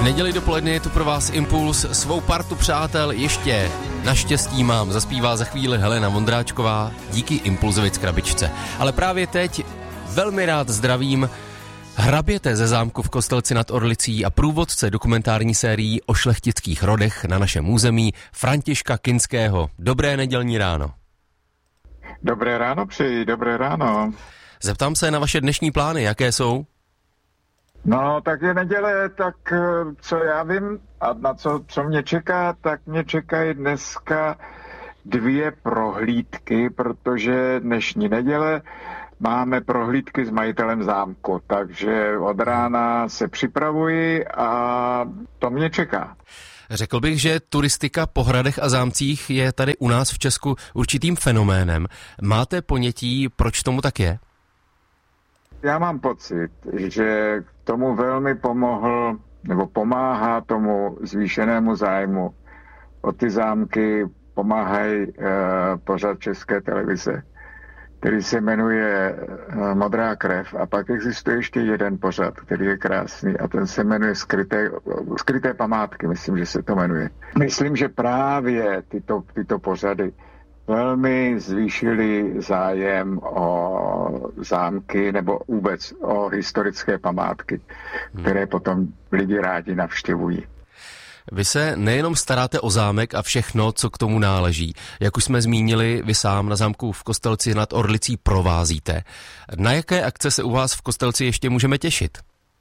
V neděli dopoledne je tu pro vás Impuls, svou partu přátel ještě naštěstí mám, zaspívá za chvíli Helena Vondráčková díky Impulzovic krabičce. Ale právě teď velmi rád zdravím hraběte ze zámku v Kostelci nad Orlicí a průvodce dokumentární sérií o šlechtických rodech na našem území Františka Kinského. Dobré nedělní ráno. Dobré ráno přeji, dobré ráno. Zeptám se na vaše dnešní plány, jaké jsou? No, tak je neděle, tak co já vím a na co mě čeká, tak mě čekají dneska 2 prohlídky, protože dnešní neděle máme prohlídky s majitelem zámku, takže od rána se připravuji a to mě čeká. Řekl bych, že turistika po hradech a zámcích je tady u nás v Česku určitým fenoménem. Máte ponětí, proč tomu tak je? Já mám pocit, že tomu velmi pomáhá tomu zvýšenému zájmu o ty zámky, pomáhají pořad České televize, který se jmenuje Modrá krev, a pak existuje ještě jeden pořad, který je krásný a ten se jmenuje Skryté památky, myslím, že se to jmenuje. Myslím, že právě tyto pořady velmi zvýšili zájem o zámky nebo vůbec o historické památky, které potom lidi rádi navštěvují. Vy se nejenom staráte o zámek a všechno, co k tomu náleží. Jak už jsme zmínili, vy sám na zámku v Kostelci nad Orlicí provázíte. Na jaké akce se u vás v Kostelci ještě můžeme těšit?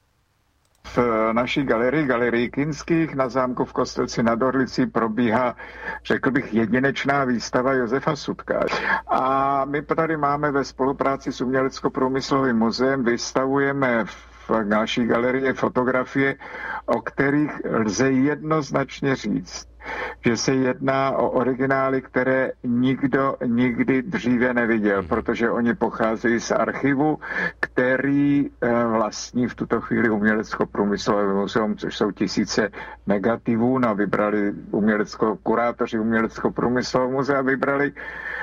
V naší galerii Kinských na zámku v Kostelci nad Orlicí probíhá, řekl bych, jedinečná výstava Josefa Sudka. A my tady máme ve spolupráci s Umělecko-průmyslovým muzeem, vystavujeme v naší galerii fotografie, o kterých lze jednoznačně říct, že se jedná o originály, které nikdo nikdy dříve neviděl, protože oni pocházejí z archivu, který vlastní v tuto chvíli Umělecko-průmyslové muzeum, což jsou tisíce negativů. Vybrali kurátoři Umělecko-průmyslového muzea vybrali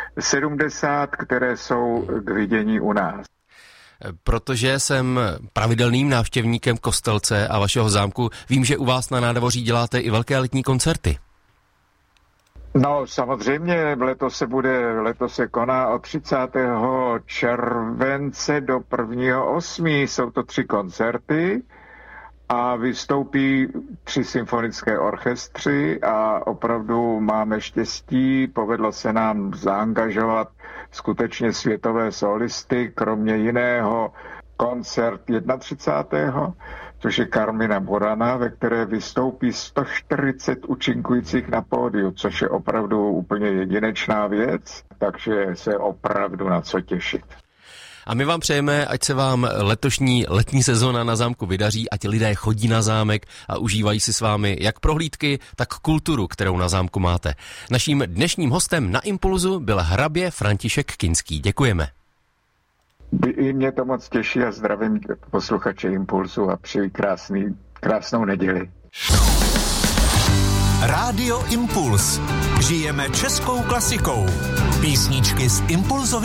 70, které jsou k vidění u nás. Protože jsem pravidelným návštěvníkem Kostelce a vašeho zámku, vím, že u vás na nádvoří děláte i velké letní koncerty. No, samozřejmě, letos se koná od 30. července do 1.8. Jsou to 3 koncerty a vystoupí 3 symfonické orchestry a opravdu máme štěstí, povedlo se nám zaangažovat skutečně světové solisty, kromě jiného koncert 31. což je Carmina Burana, ve které vystoupí 140 účinkujících na pódiu, což je opravdu úplně jedinečná věc, takže se opravdu na co těšit. A my vám přejeme, ať se vám letošní letní sezóna na zámku vydaří, ať lidé chodí na zámek a užívají si s vámi jak prohlídky, tak kulturu, kterou na zámku máte. Naším dnešním hostem na Impulzu byl hrabě František Kinský. Děkujeme. I mě to moc těší a zdravím posluchače Impulzu a přeji krásnou neděli. Rádio Impuls. Žijeme českou klasikou. Písničky z Impulzovy